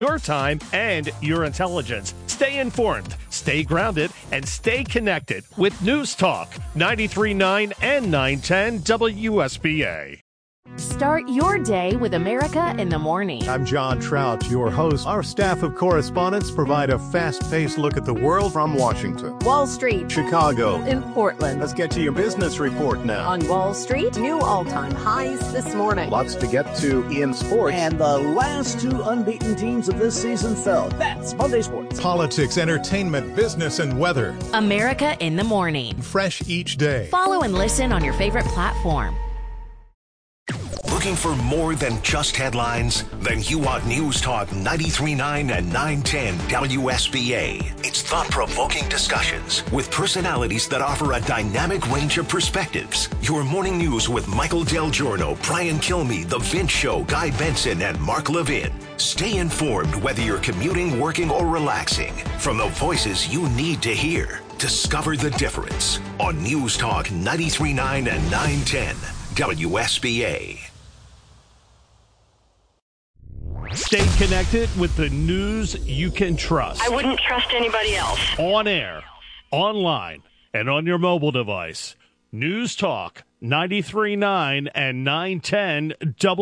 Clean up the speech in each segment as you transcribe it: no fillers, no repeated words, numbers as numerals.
your time and your intelligence. Stay informed, stay grounded, and stay connected with News Talk 93.9 and 910 WSBA. Start your day with America in the Morning. I'm John Trout, your host. Our staff of correspondents provide a fast-paced look at the world from Washington, Wall Street, Chicago, and Portland. Let's get to your business report now. On Wall Street, new all-time highs this morning. Lots to get to in sports. And the last two unbeaten teams of this season fell. That's Monday Sports. Politics, entertainment, business, and weather. America in the Morning. Fresh each day. Follow and listen on your favorite platform. Looking for more than just headlines? Then you want News Talk 93.9 and 910 WSBA. It's thought-provoking discussions with personalities that offer a dynamic range of perspectives. Your morning news with Michael Del Giorno, Brian Kilmeade, The Vince Show, Guy Benson, and Mark Levin. Stay informed whether you're commuting, working, or relaxing. From the voices you need to hear, discover the difference on News Talk 93.9 and 910 WSBA. Stay connected with the news you can trust. I wouldn't trust anybody else. On air, online, and on your mobile device. News Talk 93.9 and 910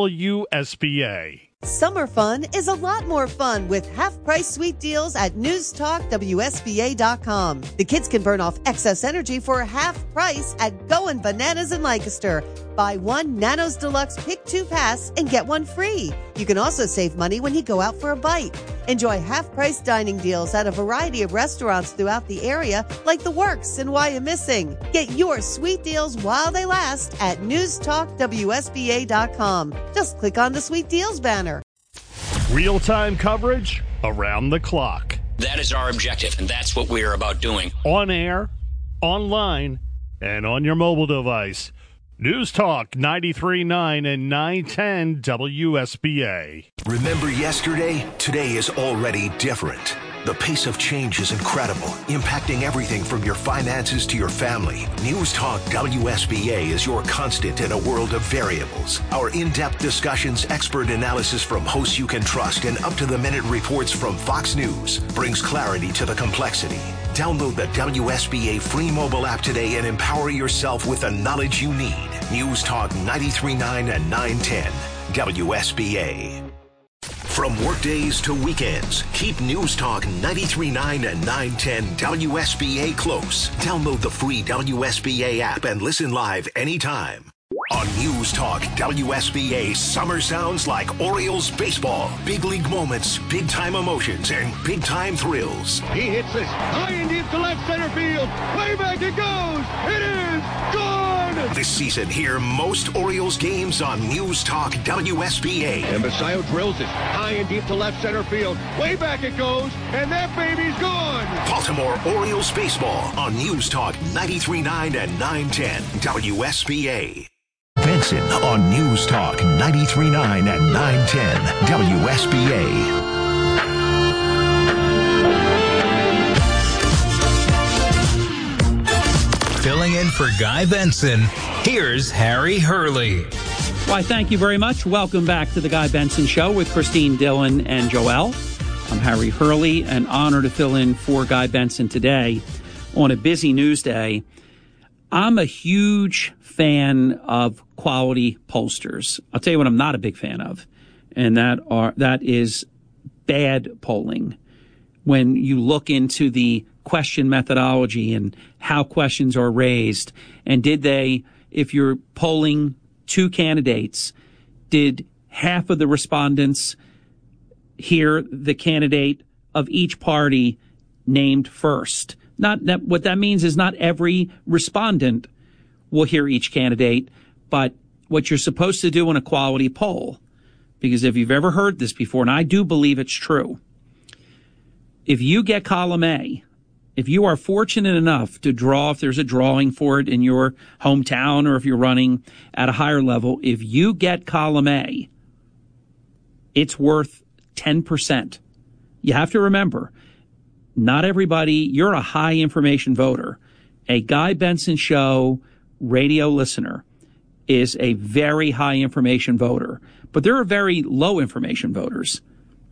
WSBA. Summer fun is a lot more fun with half-price sweet deals at newstalkwsba.com. The kids can burn off excess energy for half price at Goin' Bananas in Lancaster. Buy one Nanos Deluxe Pick 2 pass and get one free. You can also save money when you go out for a bite. Enjoy half-price dining deals at a variety of restaurants throughout the area like The Works and Why You Missing. Get your sweet deals while they last at newstalkwsba.com. Just click on the Sweet Deals banner. Real-time coverage around the clock. That is our objective, and that's what we are about doing. On air, online, and on your mobile device. News Talk 93.9 and 910 WSBA. Remember yesterday? Today is already different. The pace of change is incredible, impacting everything from your finances to your family. News Talk WSBA is your constant in a world of variables. Our in-depth discussions, expert analysis from hosts you can trust, and up-to-the-minute reports from Fox News brings clarity to the complexity. Download the WSBA free mobile app today and empower yourself with the knowledge you need. News Talk 93.9 and 910 WSBA. From workdays to weekends, keep News Talk 93.9 and 910 WSBA close. Download the free WSBA app and listen live anytime. On News Talk WSBA, summer sounds like Orioles baseball. Big league moments, big-time emotions, and big-time thrills. He hits this high and deep to left center field. Way back it goes. It is gone. This season, hear most Orioles games on News Talk WSBA. And Basayo drills it high and deep to left center field. Way back it goes, and that baby's gone. Baltimore Orioles baseball on News Talk 93.9 and 910 WSBA. Benson on News Talk 93.9 and 910 WSBA. Filling in for Guy Benson, here's Harry Hurley. Why, thank you very much. Welcome back to the Guy Benson Show with Christine, Dylan, and Joelle. I'm Harry Hurley, an honor to fill in for Guy Benson today on a busy news day. I'm a huge fan of quality pollsters. I'll tell you what I'm not a big fan of, and that is bad polling. When you look into the question methodology and how questions are raised, and if you're polling two candidates, did half of the respondents hear the candidate of each party named first? What that means is not every respondent will hear each candidate, but what you're supposed to do in a quality poll, because if you've ever heard this before, and I do believe it's true, if you get column A, if you are fortunate enough to draw, if there's a drawing for it in your hometown or if you're running at a higher level, if you get column A, it's worth 10%. You have to remember, not everybody, you're a high information voter. A Guy Benson Show radio listener is a very high information voter, but there are very low information voters.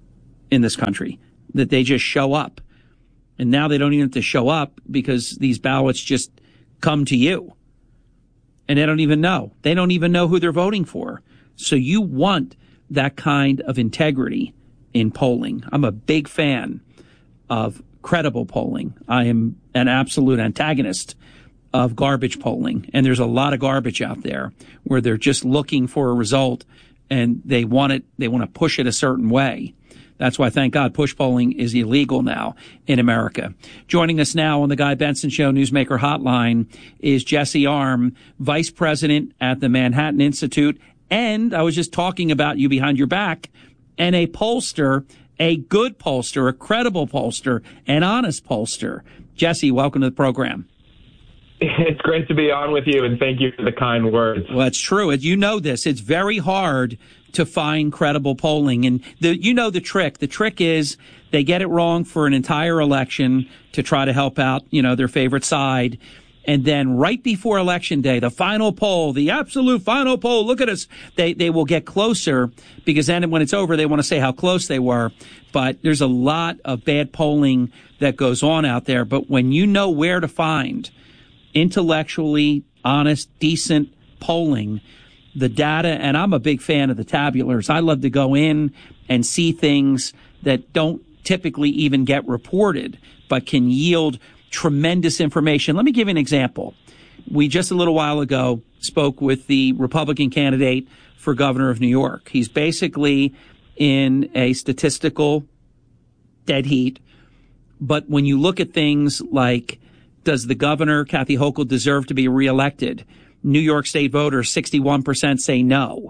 in this country, that they just show up. And now they don't even have to show up because these ballots just come to you. And they don't even know. They don't even know who they're voting for. So you want that kind of integrity in polling. I'm a big fan of credible polling. I am an absolute antagonist of garbage polling. And there's a lot of garbage out there where they're just looking for a result and they want to push it a certain way. That's why, thank God, push polling is illegal now in America. Joining us now on the Guy Benson Show Newsmaker Hotline is Jesse Arm, Vice President at the Manhattan Institute. And I was just talking about you behind your back, and a pollster, a good pollster, a credible pollster, an honest pollster. Jesse, welcome to the program. It's great to be on with you, and thank you for the kind words. Well, it's true. You know this. It's very hard to find credible polling. And the trick. The trick is they get it wrong for an entire election to try to help out, their favorite side. And then right before Election Day, the final poll, the absolute final poll, look at us. They will get closer because then when it's over, they want to say how close they were. But there's a lot of bad polling that goes on out there. But when you know where to find intellectually honest, decent polling, the data, and I'm a big fan of the tabulars. I love to go in and see things that don't typically even get reported, but can yield tremendous information. Let me give you an example. We just a little while ago spoke with the Republican candidate for governor of New York. He's basically in a statistical dead heat. But when you look at things like, does the governor, Kathy Hochul, deserve to be reelected? New York State voters, 61% say no.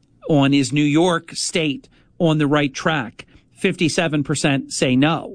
Is New York State on the right track? 57% say no.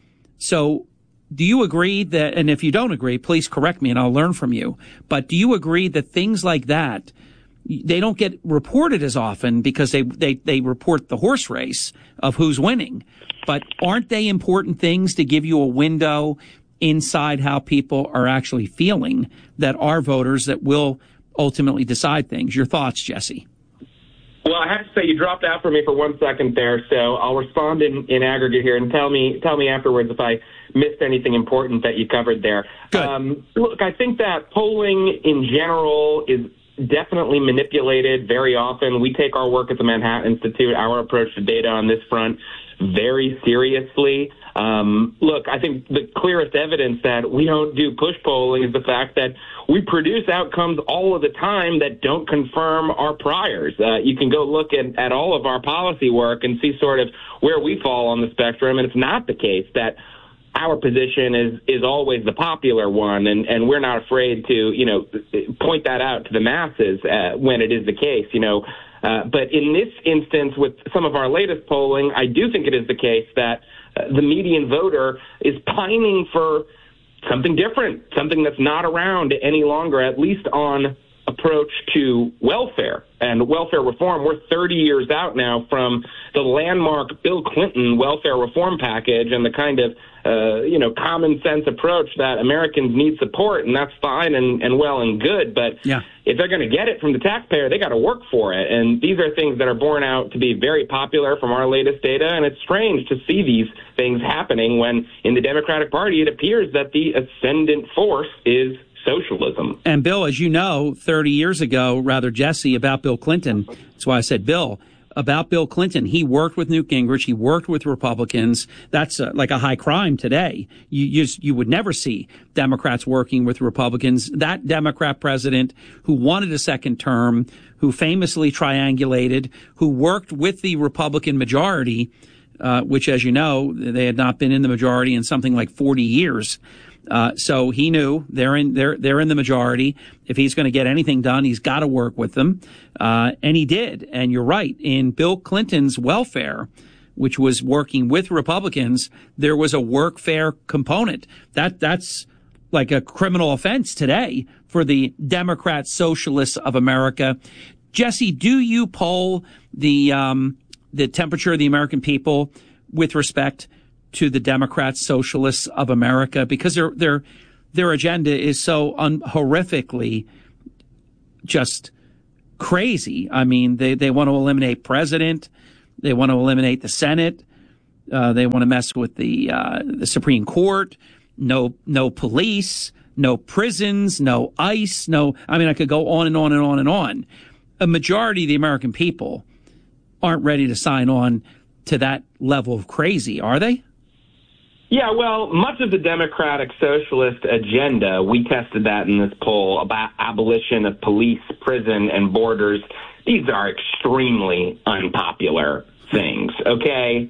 So do you agree that, and if you don't agree, please correct me and I'll learn from you, but do you agree that things like that, they don't get reported as often because they report the horse race of who's winning? But aren't they important things to give you a window inside how people are actually feeling that are voters that will ultimately decide things? Your thoughts, Jesse? Well, I have to say you dropped out for me for 1 second there, so I'll respond in aggregate here and tell me afterwards if I missed anything important that you covered there. Look, I think that polling in general is definitely manipulated very often. We take our work at the Manhattan Institute, our approach to data on this front, very seriously. Look, I think the clearest evidence that we don't do push polling is the fact that we produce outcomes all of the time that don't confirm our priors. You can go look at all of our policy work and see sort of where we fall on the spectrum, and it's not the case that our position is always the popular one, and we're not afraid to, point that out to the masses when it is the case, But in this instance, with some of our latest polling, I do think it is the case that the median voter is pining for something different, something that's not around any longer, at least on approach to welfare and welfare reform. We're 30 years out now from the landmark Bill Clinton welfare reform package and the kind of, common sense approach that Americans need support, and that's fine and well and good. But if they're going to get it from the taxpayer, they got to work for it. And these are things that are borne out to be very popular from our latest data. And it's strange to see these things happening when in the Democratic Party, it appears that the ascendant force is socialism. And Bill, as you know, 30 years ago, Jesse, about Bill Clinton, that's why I said Bill, about Bill Clinton, he worked with Newt Gingrich, he worked with Republicans. That's like a high crime today. You would never see Democrats working with Republicans. That Democrat president who wanted a second term, who famously triangulated, who worked with the Republican majority, which, as you know, they had not been in the majority in something like 40 years. So he knew they're in the majority. If he's going to get anything done, he's got to work with them. And he did. And you're right. In Bill Clinton's welfare, which was working with Republicans, there was a workfare component. That's like a criminal offense today for the Democrat Socialists of America. Jesse, do you poll the temperature of the American people with respect to the Democrat Socialists of America, because their agenda is so horrifically just crazy? I mean, they want to eliminate president. They want to eliminate the Senate. They want to mess with the Supreme Court. No police, no prisons, no ICE, I could go on and on and on and on. A majority of the American people aren't ready to sign on to that level of crazy, are they? Yeah, well, much of the Democratic Socialist agenda, we tested that in this poll about abolition of police, prison, and borders. These are extremely unpopular things, okay?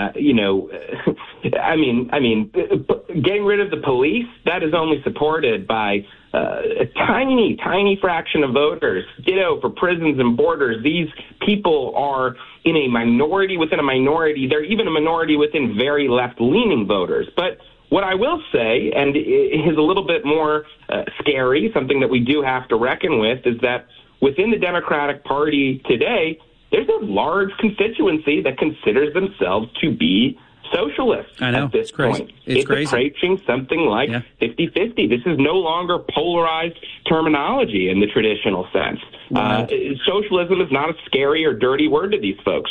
Getting rid of the police, that is only supported by a tiny, tiny fraction of voters. Ditto for prisons and borders. These people are in a minority within a minority. They're even a minority within very left-leaning voters. But what I will say, and is a little bit more scary, something that we do have to reckon with, is that within the Democratic Party today, there's a large constituency that considers themselves to be socialists. I know. At this it's crazy. point. It's crazy. Approaching something like 50-50. This is no longer polarized terminology in the traditional sense. Right. Socialism is not a scary or dirty word to these folks.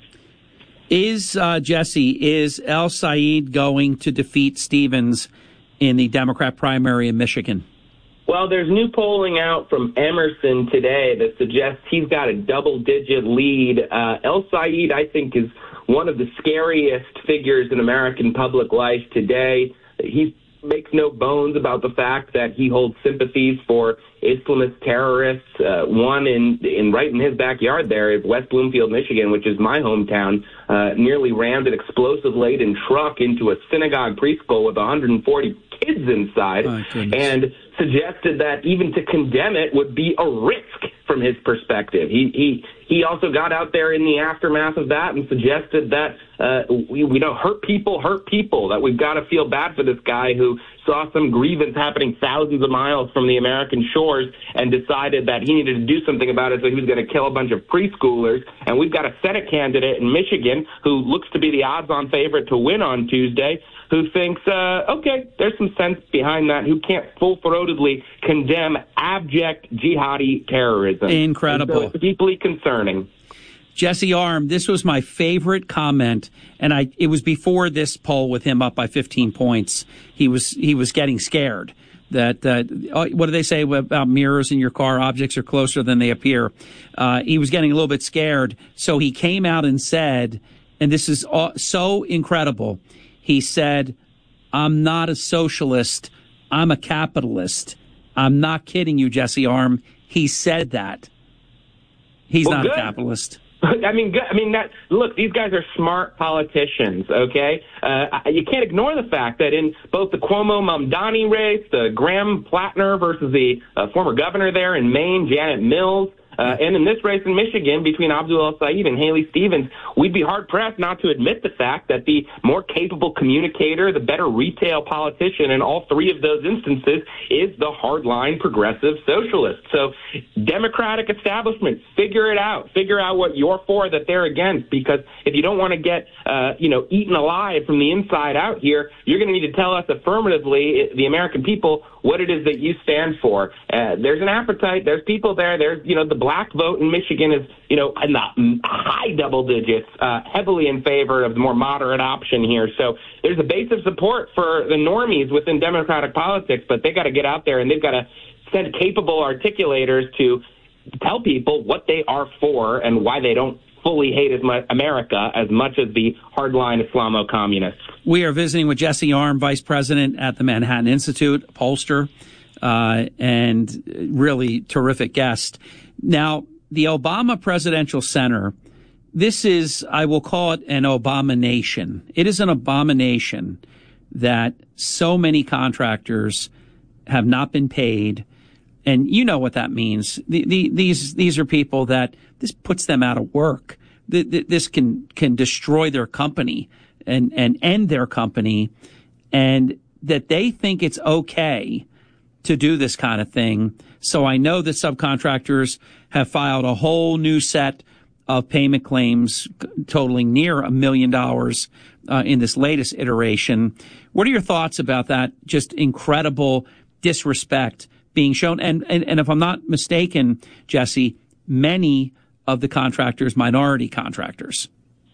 Is El Said going to defeat Stevens in the Democrat primary in Michigan? Well, there's new polling out from Emerson today that suggests he's got a double-digit lead. El Said, I think, is one of the scariest figures in American public life today. He makes no bones about the fact that he holds sympathies for Islamist terrorists. One right in his backyard there is West Bloomfield, Michigan, which is my hometown, nearly rammed an explosive-laden truck into a synagogue preschool with 140 kids inside, and suggested that even to condemn it would be a risk from his perspective. He also got out there in the aftermath of that and suggested that we don't hurt people, that we've got to feel bad for this guy who saw some grievance happening thousands of miles from the American shores and decided that he needed to do something about it, so he was going to kill a bunch of preschoolers. And we've got a Senate candidate in Michigan who looks to be the odds-on favorite to win on Tuesday, who thinks, okay, there's some sense behind that, who can't full-throatedly condemn abject jihadi terrorism. Incredible. And so it's deeply concerning. Jesse Arm, this was my favorite comment, and it was before this poll with him up by 15 points. He was getting scared that what do they say about mirrors in your car? Objects are closer than they appear. He was getting a little bit scared, so he came out and said, and this is so incredible, he said, "I'm not a socialist. I'm a capitalist." I'm not kidding you, Jesse Arm. He said that. He's not a capitalist. Look, these guys are smart politicians, okay? You can't ignore the fact that in both the Cuomo-Mamdani race, the Graham-Plattner versus the former governor there in Maine, Janet Mills, and in this race in Michigan between Abdul El Said and Haley Stevens, we'd be hard-pressed not to admit the fact that the more capable communicator, the better retail politician in all three of those instances is the hardline progressive socialist. So Democratic establishment, figure it out. Figure out what you're for that they're against, because if you don't want to get eaten alive from the inside out here, you're going to need to tell us affirmatively, the American people, what it is that you stand for. There's an appetite. There's people there. There's, the black vote in Michigan is, in the high double digits, heavily in favor of the more moderate option here. So there's a base of support for the normies within Democratic politics, but they got to get out there and they've got to send capable articulators to tell people what they are for and why they don't fully hate America as much as the hardline Islamo-communists. We are visiting with Jesse Arm, Vice President at the Manhattan Institute, pollster, and really terrific guest. Now, the Obama Presidential Center, this is, I will call it an abomination. It is an abomination that so many contractors have not been paid. And you know what that means. These are people that this puts them out of work. This can destroy their company and end their company, and that they think it's okay to do this kind of thing. So I know that subcontractors have filed a whole new set of payment claims totaling near $1 million in this latest iteration. What are your thoughts about that? Just incredible disrespect being shown. And if I'm not mistaken, Jesse, many of the contractors, minority contractors.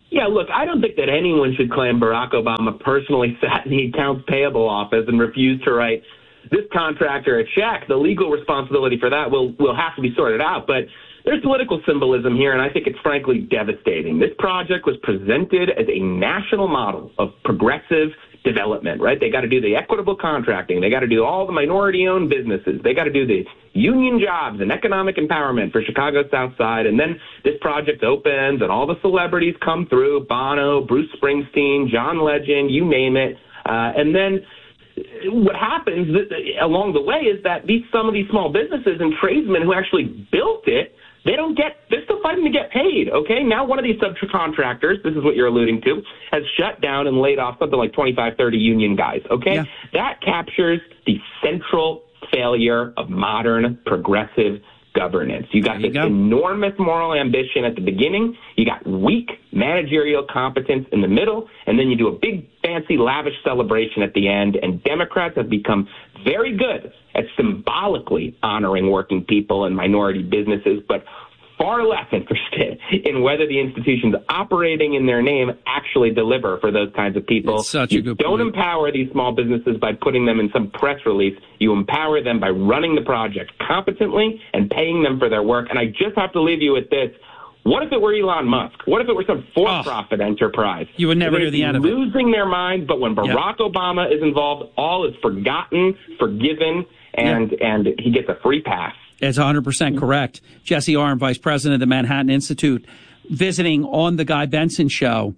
Yeah, look, I don't think that anyone should claim Barack Obama personally sat in the accounts payable office and refused to write this contractor a check. The legal responsibility for that will have to be sorted out. But there's political symbolism here, and I think it's frankly devastating. This project was presented as a national model of progressive development, right? They got to do the equitable contracting. They got to do all the minority-owned businesses. They got to do the union jobs and economic empowerment for Chicago's South Side. And then this project opens, and all the celebrities come through, Bono, Bruce Springsteen, John Legend, you name it. And then what happens along the way is that some of these small businesses and tradesmen who actually built it, they're still fighting to get paid, okay? Now one of these subcontractors, this is what you're alluding to, has shut down and laid off something like 25, 30 union guys, okay? Yeah. That captures the central failure of modern progressive governance. You got this enormous moral ambition at the beginning, you got weak managerial competence in the middle, and then you do a big, fancy, lavish celebration at the end, and Democrats have become very good at symbolically honoring working people and minority businesses, but far less interested in whether the institutions operating in their name actually deliver for those kinds of people. You don't empower these small businesses by putting them in some press release. You empower them by running the project competently and paying them for their work. And I just have to leave you with this. What if it were Elon Musk? What if it were some for-profit enterprise? You would never hear the end of it. Losing their minds, but when Barack Obama is involved, all is forgotten, forgiven, and he gets a free pass. It's 100% correct. Jesse Arm, Vice President of the Manhattan Institute, visiting on the Guy Benson Show.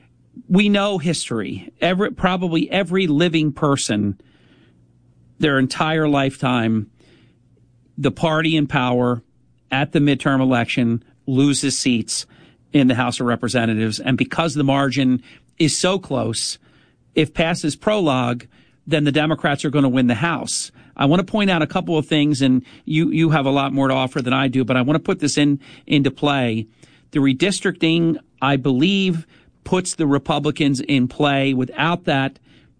We know history. Probably every living person, their entire lifetime, the party in power at the midterm election loses seats in the House of Representatives. And because the margin is so close, if passes prologue, then the Democrats are going to win the House. I want to point out a couple of things, and you have a lot more to offer than I do, but I want to put this into play. The redistricting, I believe, puts the Republicans in play. Without that,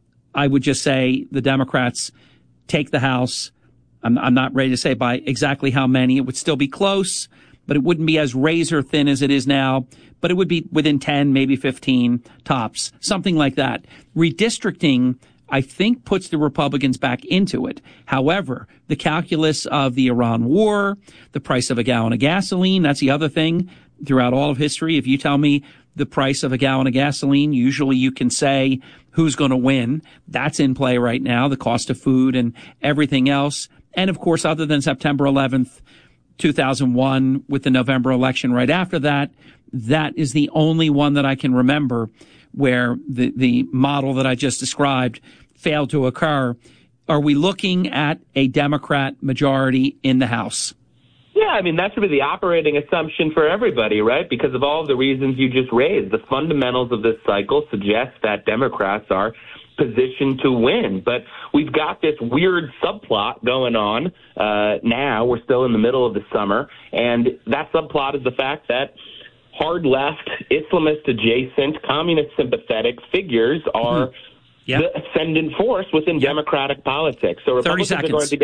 I would just say the Democrats take the House. I'm not ready to say by exactly how many. It would still be close, but it wouldn't be as razor thin as it is now. But it would be within 10, maybe 15 tops, something like that. Redistricting, I think, puts the Republicans back into it. However, the calculus of the Iran war, the price of a gallon of gasoline, that's the other thing throughout all of history. If you tell me the price of a gallon of gasoline, usually you can say who's going to win. That's in play right now, the cost of food and everything else. And of course, other than September 11th, 2001, with the November election right after that, that is the only one that I can remember where the model that I just described failed to occur. Are we looking at a Democrat majority in the House? Yeah, I mean, that should be the operating assumption for everybody, right? Because of all of the reasons you just raised. The fundamentals of this cycle suggest that Democrats are positioned to win. But we've got this weird subplot going on now. We're still in the middle of the summer. And that subplot is the fact that hard left, Islamist adjacent, communist sympathetic figures are the ascendant force within Democratic politics. So Republicans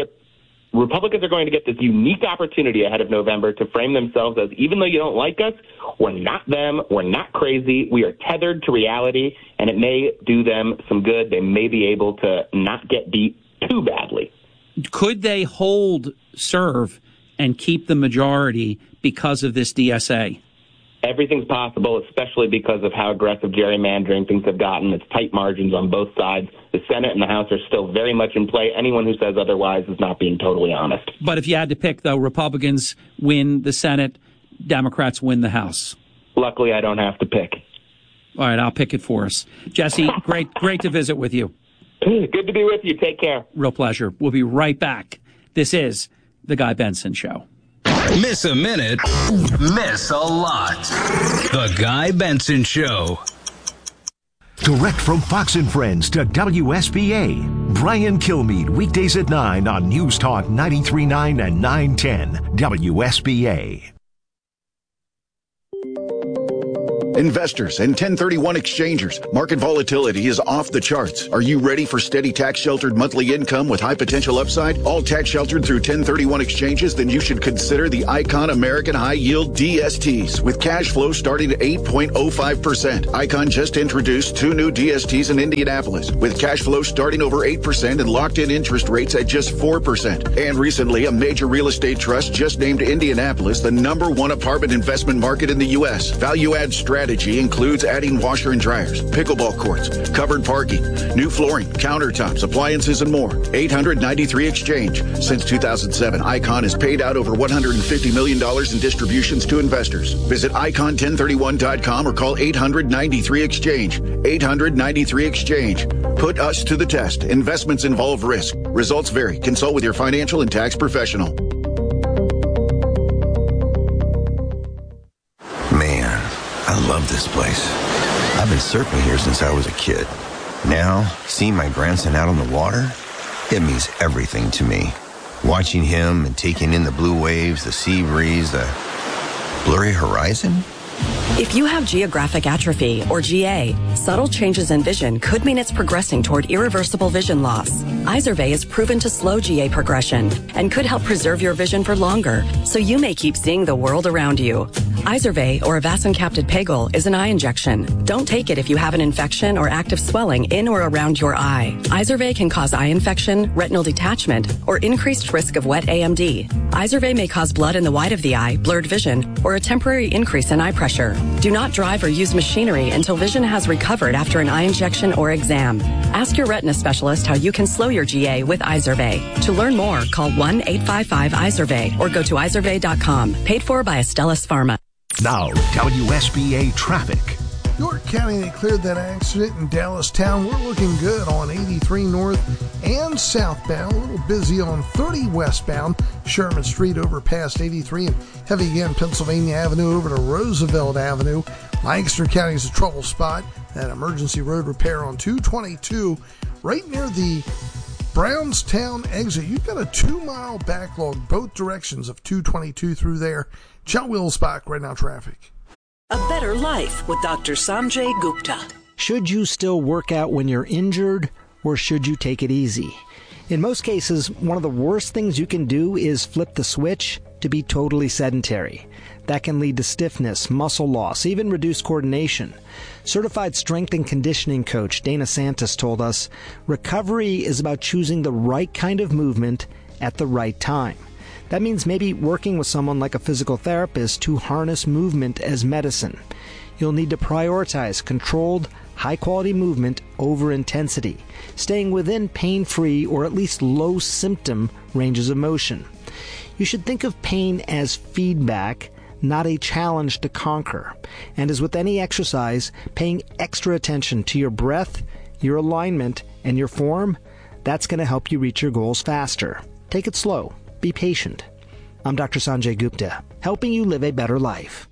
are going to get this unique opportunity ahead of November to frame themselves as, even though you don't like us, we're not them, we're not crazy, we are tethered to reality, and it may do them some good. They may be able to not get beat too badly. Could they serve and keep the majority because of this DSA? Everything's possible, especially because of how aggressive gerrymandering things have gotten. It's tight margins on both sides. The Senate and the House are still very much in play. Anyone who says otherwise is not being totally honest. But if you had to pick, though, Republicans win the Senate, Democrats win the House. Luckily, I don't have to pick. All right, I'll pick it for us. Jesse, great to visit with you. Good to be with you. Take care. Real pleasure. We'll be right back. This is The Guy Benson Show. Miss a minute, miss a lot. The Guy Benson Show. Direct from Fox and Friends to WSBA. Brian Kilmeade, weekdays at 9 on News Talk 93.9 and 910 WSBA. Investors and 1031 exchangers, market volatility is off the charts. Are you ready for steady tax-sheltered monthly income with high potential upside? All tax-sheltered through 1031 exchanges? Then you should consider the Icon American High Yield DSTs with cash flow starting at 8.05%. Icon just introduced 2 new DSTs in Indianapolis with cash flow starting over 8% and locked-in interest rates at just 4%. And recently, a major real estate trust just named Indianapolis the #1 apartment investment market in the U.S. Value-add strategy includes adding washer and dryers, pickleball courts, covered parking, new flooring, countertops, appliances, and more. 893 Exchange. Since 2007, Icon has paid out over $150 million in distributions to investors. Visit icon1031.com or call 800-93-EXCHANGE. 800-93-EXCHANGE. Put us to the test. Investments involve risk. Results vary. Consult with your financial and tax professional. Man, I love this place. I've been surfing here since I was a kid. Now, seeing my grandson out on the water, it means everything to me. Watching him and taking in the blue waves, the sea breeze, the blurry horizon. If you have geographic atrophy, or GA, subtle changes in vision could mean it's progressing toward irreversible vision loss. Izervay is proven to slow GA progression and could help preserve your vision for longer, so you may keep seeing the world around you. Izervay, or avacincaptad pegol, is an eye injection. Don't take it if you have an infection or active swelling in or around your eye. Izervay can cause eye infection, retinal detachment, or increased risk of wet AMD. Izervay may cause blood in the white of the eye, blurred vision, or a temporary increase in eye pressure. Do not drive or use machinery until vision has recovered after an eye injection or exam. Ask your retina specialist how you can slow your GA with Izervay. To learn more, call 1-855-IZERVAY or go to izervay.com. Paid for by Astellas Pharma. Now, WSBA traffic. York County, they cleared that accident in Dallas Town. We're looking good on 83 north and southbound. A little busy on 30 westbound, Sherman Street over past 83, and heavy again Pennsylvania Avenue over to Roosevelt Avenue. Lancaster County is a trouble spot. That emergency road repair on 222 right near the Brownstown exit. You've got a 2-mile backlog both directions of 222 through there. John Wilsbach, right now traffic. A better life with Dr. Sanjay Gupta. Should you still work out when you're injured, or should you take it easy? In most cases, one of the worst things you can do is flip the switch to be totally sedentary. That can lead to stiffness, muscle loss, even reduced coordination. Certified strength and conditioning coach Dana Santos told us, recovery is about choosing the right kind of movement at the right time. That means maybe working with someone like a physical therapist to harness movement as medicine. You'll need to prioritize controlled, high-quality movement over intensity, staying within pain-free or at least low-symptom ranges of motion. You should think of pain as feedback, not a challenge to conquer. And as with any exercise, paying extra attention to your breath, your alignment, and your form, that's going to help you reach your goals faster. Take it slow. Be patient. I'm Dr. Sanjay Gupta, helping you live a better life.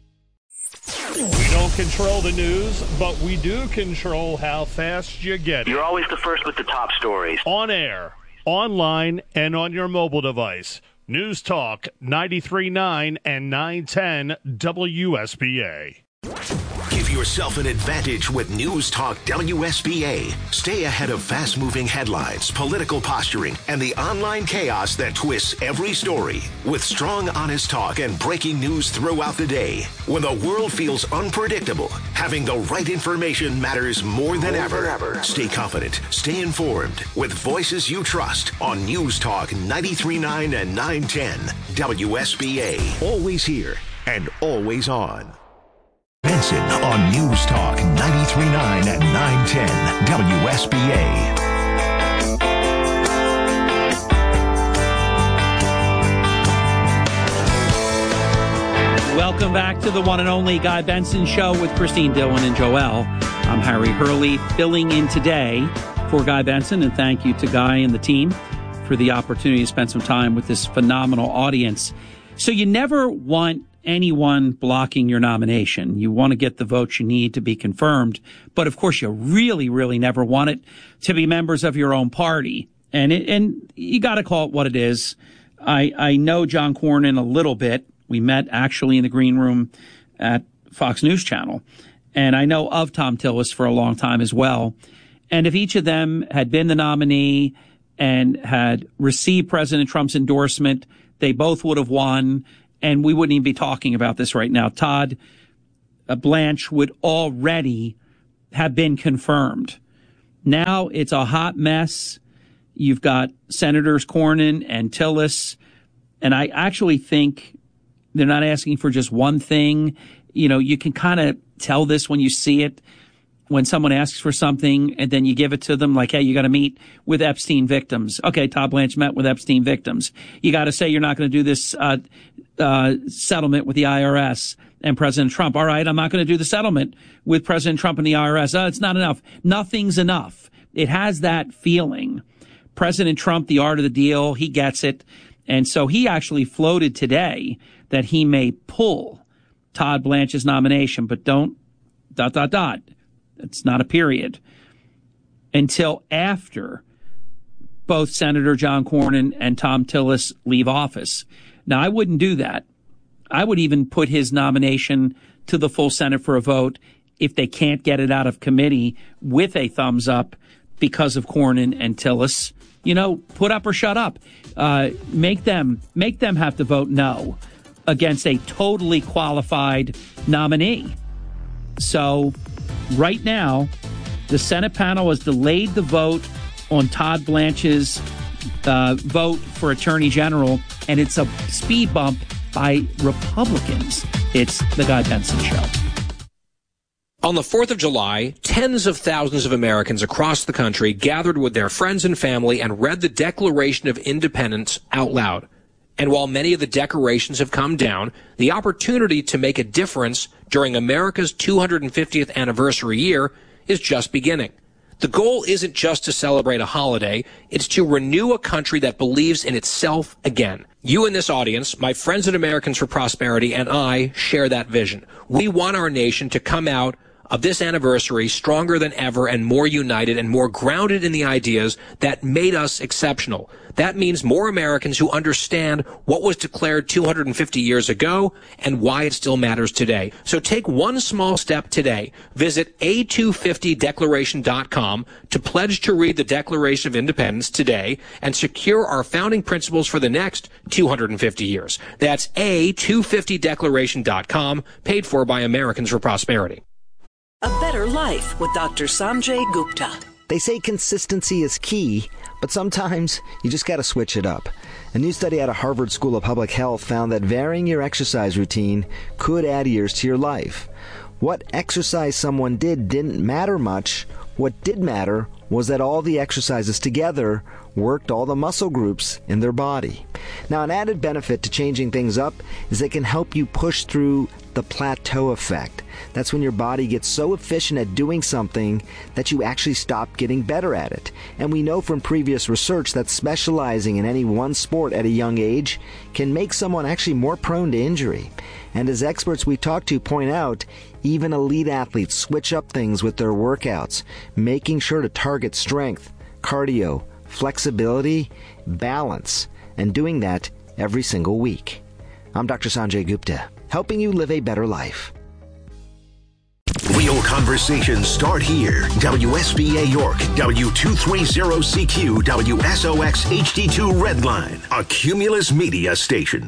We don't control the news, but we do control how fast you get it. You're always the first with the top stories. On air, online, and on your mobile device. News Talk 93.9 and 910 WSBA. Give yourself an advantage with News Talk WSBA. Stay ahead of fast-moving headlines, political posturing, and the online chaos that twists every story. With strong, honest talk and breaking news throughout the day. When the world feels unpredictable, having the right information matters more than ever. Stay confident, stay informed, with voices you trust on News Talk 93.9 and 910 WSBA. Always here and always on. Benson on News Talk 93.9 and 910 WSBA. Welcome back to the one and only Guy Benson Show with Christine Dillon and Joelle. I'm Harry Hurley, filling in today for Guy Benson, and thank you to Guy and the team for the opportunity to spend some time with this phenomenal audience. So you never want anyone blocking your nomination. You want to get the votes you need to be confirmed. But of course, you really, really never want it to be members of your own party. And you got to call it what it is. I know John Cornyn a little bit. We met actually in the green room at Fox News Channel. and I know of Thom Tillis for a long time as well. And if each of them had been the nominee and had received President Trump's endorsement, they both would have won, and we wouldn't even be talking about this right now. Todd Blanche would already have been confirmed. Now it's a hot mess. You've got Senators Cornyn and Tillis, and I actually think they're not asking for just one thing. You know, you can kind of tell this when you see it, when someone asks for something and then you give it to them, like, hey, you got to meet with Epstein victims. Okay, Todd Blanche met with Epstein victims. You got to say you're not going to do this settlement with the IRS and President Trump. All right, I'm not going to do the settlement with President Trump and the IRS. It's not enough. Nothing's enough. It has that feeling. President Trump, the art of the deal, he gets it. And so he actually floated today that he may pull Todd Blanche's nomination, but don't ... It's not a period until after both Senator John Cornyn and Thom Tillis leave office. Now, I wouldn't do that. I would even put his nomination to the full Senate for a vote if they can't get it out of committee with a thumbs up because of Cornyn and Tillis. You know, put up or shut up. Make them have to vote no against a totally qualified nominee. So right now, the Senate panel has delayed the vote on Todd Blanche's vote for Attorney General, and it's a speed bump by Republicans. It's the Guy Benson Show. On the 4th of July, tens of thousands of Americans across the country gathered with their friends and family and read the Declaration of Independence out loud. And while many of the decorations have come down, the opportunity to make a difference during America's 250th anniversary year is just beginning. The goal isn't just to celebrate a holiday, it's to renew a country that believes in itself again. You in this audience, my friends at Americans for Prosperity, and I share that vision. We want our nation to come out of this anniversary stronger than ever and more united and more grounded in the ideas that made us exceptional. That means more Americans who understand what was declared 250 years ago and why it still matters today. So take one small step today. Visit a250declaration.com to pledge to read the Declaration of Independence today and secure our founding principles for the next 250 years. That's a250declaration.com, paid for by Americans for Prosperity. A Better Life with Dr. Sanjay Gupta. They say consistency is key, but sometimes you just got to switch it up. A new study out of Harvard School of Public Health found that varying your exercise routine could add years to your life. What exercise someone did didn't matter much. What did matter was that all the exercises together worked all the muscle groups in their body. Now, an added benefit to changing things up is it can help you push through the plateau effect. That's when your body gets so efficient at doing something that you actually stop getting better at it. And we know from previous research that specializing in any one sport at a young age can make someone actually more prone to injury. And as experts we talk to point out, even elite athletes switch up things with their workouts, making sure to target strength, cardio, flexibility, balance, and doing that every single week. I'm Dr. Sanjay Gupta, helping you live a better life. Real conversations start here. WSBA York, W230CQ, WSOX HD2 Redline, a Cumulus Media station.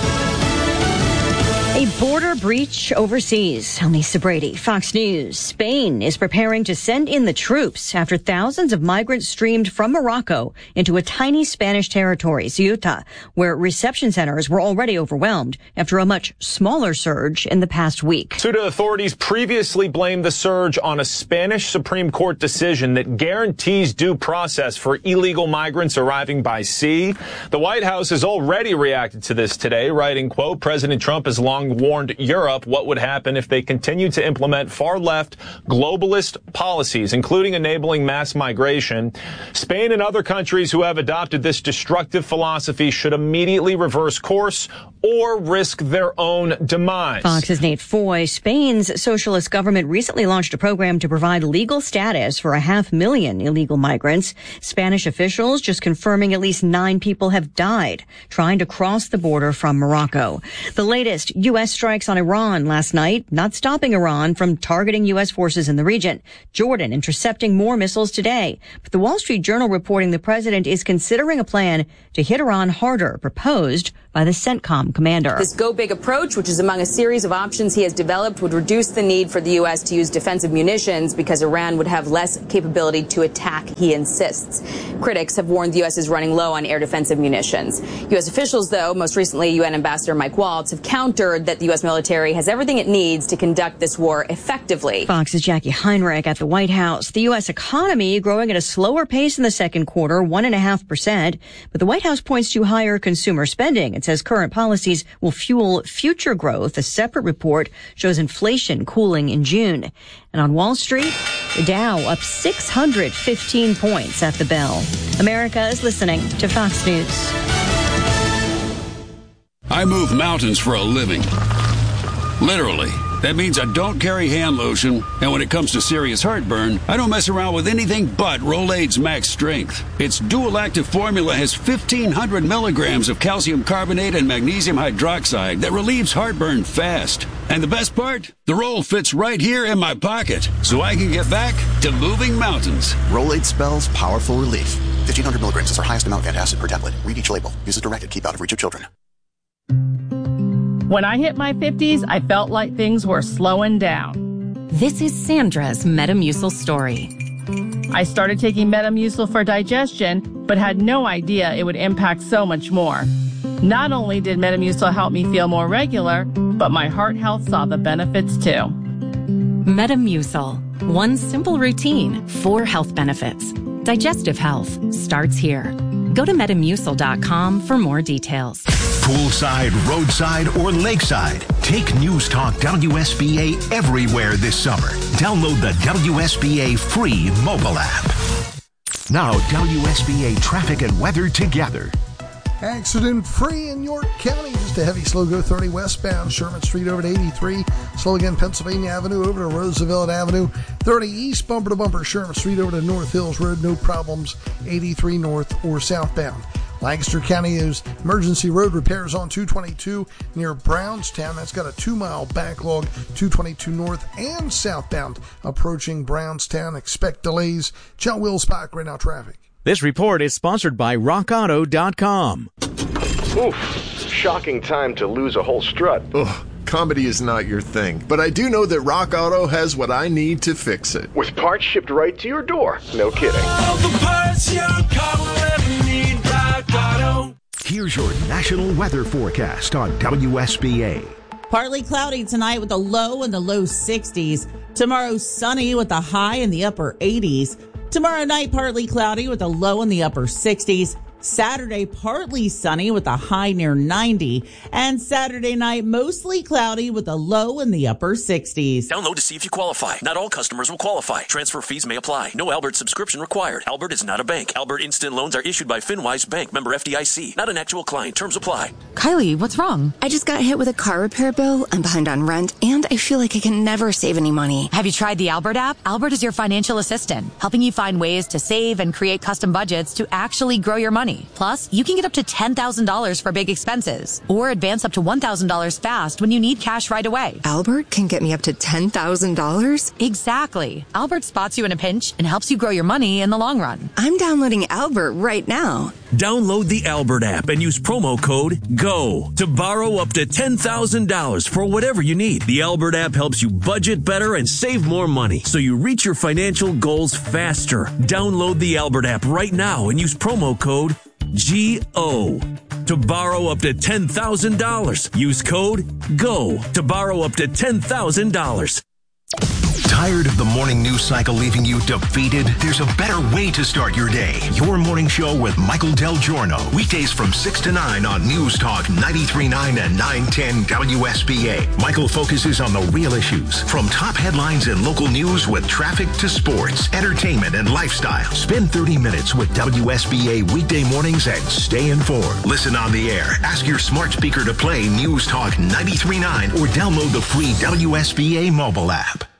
A border breach overseas. I'm Lisa Brady, Fox News. Spain is preparing to send in the troops after thousands of migrants streamed from Morocco into a tiny Spanish territory, Ceuta, where reception centers were already overwhelmed after a much smaller surge in the past week. Ceuta authorities previously blamed the surge on a Spanish Supreme Court decision that guarantees due process for illegal migrants arriving by sea. The White House has already reacted to this today, writing, quote, President Trump has long warned Europe what would happen if they continued to implement far-left globalist policies, including enabling mass migration. Spain and other countries who have adopted this destructive philosophy should immediately reverse course or risk their own demise. Fox's Nate Foy. Spain's socialist government recently launched a program to provide legal status for 500,000 illegal migrants. Spanish officials just confirming at least 9 people have died trying to cross the border from Morocco. The latest U.S. U.S. strikes on Iran last night, not stopping Iran from targeting U.S. forces in the region. Jordan intercepting more missiles today. But the Wall Street Journal reporting the president is considering a plan to hit Iran harder, proposed by the CENTCOM commander. This go big approach, which is among a series of options he has developed, would reduce the need for the U.S. to use defensive munitions because Iran would have less capability to attack, he insists. Critics have warned the U.S. is running low on air defensive munitions. U.S. officials, though, most recently UN Ambassador Mike Waltz, have countered that the U.S. military has everything it needs to conduct this war effectively. Fox's Jackie Heinrich at the White House. The U.S. economy growing at a slower pace in the second quarter, 1.5%. But the White House points to higher consumer spending. It says current policies will fuel future growth. A separate report shows inflation cooling in June. And on Wall Street, the Dow up 615 points at the bell. America is listening to Fox News. I move mountains for a living. Literally. That means I don't carry hand lotion, and when it comes to serious heartburn, I don't mess around with anything but Rolaids Max Strength. Its dual-active formula has 1,500 milligrams of calcium carbonate and magnesium hydroxide that relieves heartburn fast. And the best part? The roll fits right here in my pocket, so I can get back to moving mountains. Rolaids spells powerful relief. 1,500 milligrams is our highest amount of antacid per tablet. Read each label. Use as directed. Keep out of reach of children. When I hit my 50s, I felt like things were slowing down. This is Sandra's Metamucil story. I started taking Metamucil for digestion, but had no idea it would impact so much more. Not only did Metamucil help me feel more regular, but my heart health saw the benefits too. Metamucil. One simple routine, 4 health benefits. Digestive health starts here. Go to Metamucil.com for more details. Poolside, roadside, or lakeside, take News Talk WSBA everywhere this summer. Download the WSBA free mobile app. Now, WSBA traffic and weather together. Accident-free in York County. Just a heavy slow go 30 westbound, Sherman Street over to 83. Slow again, Pennsylvania Avenue over to Roosevelt Avenue. 30 east, bumper to bumper, Sherman Street over to North Hills Road. No problems, 83 north or southbound. Lancaster County is emergency road repairs on 222 near Brownstown. That's got a 2-mile backlog, 222 north and southbound approaching Brownstown. Expect delays. John Will Spock right now traffic. This report is sponsored by RockAuto.com. Oof, shocking time to lose a whole strut. Ugh, comedy is not your thing, but I do know that Rock Auto has what I need to fix it. With parts shipped right to your door. No kidding. All the parts your car will ever need, Rock Auto. Here's your national weather forecast on WSBA. Partly cloudy tonight with a low in the low 60s. Tomorrow sunny with a high in the upper 80s. Tomorrow night, partly cloudy with a low in the upper 60s. Saturday, partly sunny with a high near 90. And Saturday night, mostly cloudy with a low in the upper 60s. Download to see if you qualify. Not all customers will qualify. Transfer fees may apply. No Albert subscription required. Albert is not a bank. Albert Instant Loans are issued by FinWise Bank, member FDIC. Not an actual client. Terms apply. Kylie, what's wrong? I just got hit with a car repair bill. I'm behind on rent, and I feel like I can never save any money. Have you tried the Albert app? Albert is your financial assistant, helping you find ways to save and create custom budgets to actually grow your money. Plus, you can get up to $10,000 for big expenses or advance up to $1,000 fast when you need cash right away. Albert can get me up to $10,000? Exactly. Albert spots you in a pinch and helps you grow your money in the long run. I'm downloading Albert right now. Download the Albert app and use promo code GO to borrow up to $10,000 for whatever you need. The Albert app helps you budget better and save more money so you reach your financial goals faster. Download the Albert app right now and use promo code GO to borrow up to $10,000. Use code GO to borrow up to $10,000. Tired of the morning news cycle leaving you defeated? There's a better way to start your day. Your morning show with Michael Del Giorno. Weekdays from 6 to 9 on News Talk 93.9 and 910 WSBA. Michael focuses on the real issues, from top headlines and local news with traffic to sports, entertainment, and lifestyle. Spend 30 minutes with WSBA weekday mornings and stay informed. Listen on the air. Ask your smart speaker to play News Talk 93.9 or download the free WSBA mobile app.